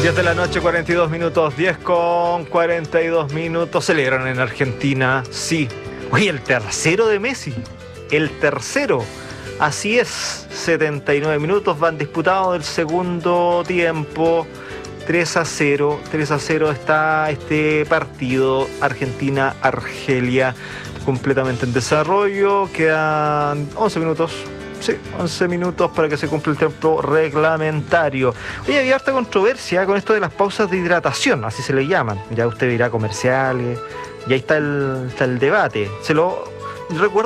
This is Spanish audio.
10 de la noche, 42 minutos, 10 con 42 minutos. Celebran en Argentina, sí. Oye, el tercero de Messi. El tercero. Así es, 79 minutos van disputados del segundo tiempo. 3-0. 3-0 está este partido. Argentina-Argelia completamente en desarrollo. Quedan 11 minutos. Sí, 11 minutos para que se cumpla el tiempo reglamentario. Oye, había harta controversia con esto de las pausas de hidratación, así se le llaman. Ya usted verá comerciales, y ahí está el debate. Se lo recuerdo.